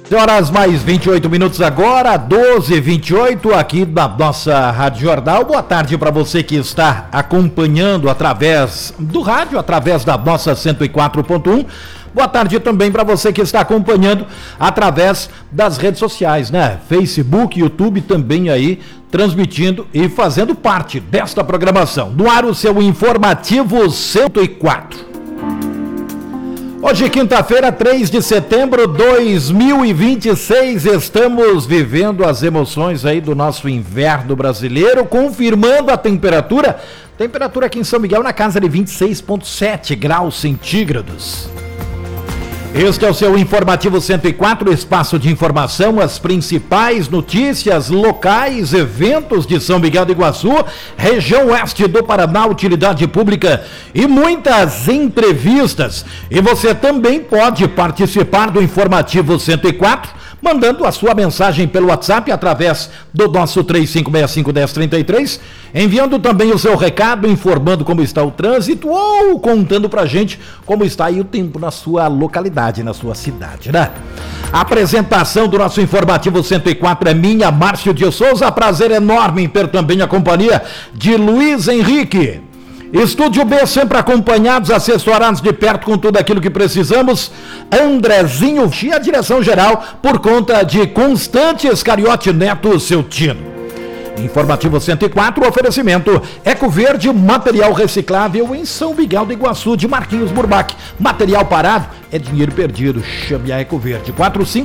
Horas mais 28 minutos agora, 12h28 aqui da nossa Rádio Jornal. Boa tarde para você que está acompanhando através do rádio, através da nossa 104.1. Boa tarde também para você que está acompanhando através das redes sociais, né? Facebook, YouTube também aí transmitindo e fazendo parte desta programação. No ar o seu Informativo 104. Hoje, quinta-feira, 3 de setembro de 2026, estamos vivendo as emoções aí do nosso inverno brasileiro, confirmando a temperatura aqui em São Miguel na casa de 26,7 graus centígrados. Este é o seu Informativo 104, espaço de informação, as principais notícias locais, eventos de São Miguel do Iguaçu, região oeste do Paraná, utilidade pública e muitas entrevistas. E você também pode participar do Informativo 104, mandando a sua mensagem pelo WhatsApp através do nosso 3565-1033, enviando também o seu recado, informando como está o trânsito ou contando pra gente como está aí o tempo na sua localidade, na sua cidade, né? A apresentação do nosso Informativo 104 é minha, Márcio de Souza, prazer enorme em ter também a companhia de Luiz Henrique. Estúdio B, sempre acompanhados, assessorados de perto com tudo aquilo que precisamos. Andrezinho e a direção geral por conta de Constante Escariote Neto, seu tino. Informativo 104, oferecimento Eco Verde, material reciclável em São Miguel do Iguaçu, de Marquinhos Murbach. Material parado é dinheiro perdido. Chame a Eco Verde,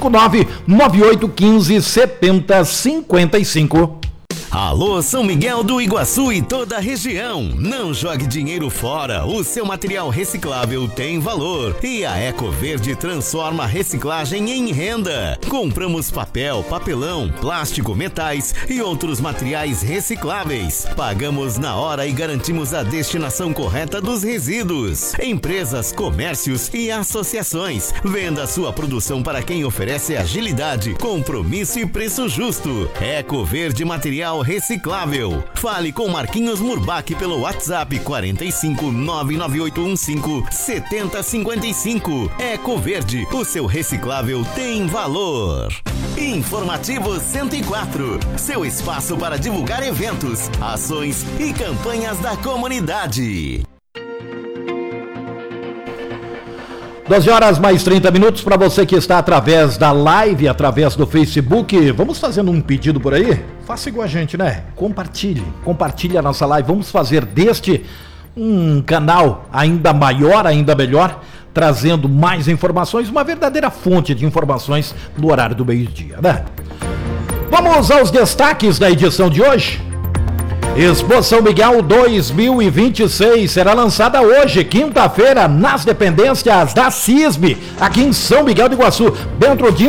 459-9815-7055. Alô, São Miguel do Iguaçu e toda a região. Não jogue dinheiro fora. O seu material reciclável tem valor. E a Eco Verde transforma a reciclagem em renda. Compramos papel, papelão, plástico, metais e outros materiais recicláveis. Pagamos na hora e garantimos a destinação correta dos resíduos. Empresas, comércios e associações. Venda sua produção para quem oferece agilidade, compromisso e preço justo. Eco Verde Material Reciclável. Fale com Marquinhos Murbach pelo WhatsApp 45-99815-7055. Eco Verde, o seu reciclável tem valor. Informativo 104, seu espaço para divulgar eventos, ações e campanhas da comunidade. 12 horas mais 30 minutos para você que está através da live, através do Facebook. Vamos fazendo um pedido por aí? Faça igual a gente, né? Compartilhe a nossa live. Vamos fazer deste um canal ainda maior, ainda melhor, trazendo mais informações, uma verdadeira fonte de informações no horário do meio-dia, né? Vamos aos destaques da edição de hoje. Expo São Miguel 2026 será lançada hoje, quinta-feira, nas dependências da CISB, aqui em São Miguel do Iguaçu, dentro de